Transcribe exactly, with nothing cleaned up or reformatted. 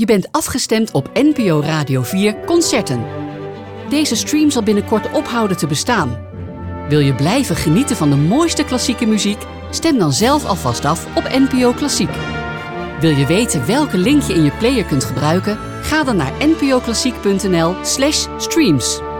Je bent afgestemd op N P O Radio vier Concerten. Deze stream zal binnenkort ophouden te bestaan. Wil je blijven genieten van de mooiste klassieke muziek? Stem dan zelf alvast af op N P O Klassiek. Wil je weten welke link je in je player kunt gebruiken? Ga dan naar npoklassiek punt n l slash streams.